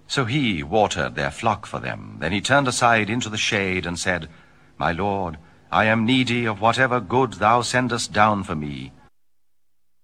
So he watered their flock for them. Then he turned aside into the shade and said, My Lord, I am needy of whatever good thou sendest down for me.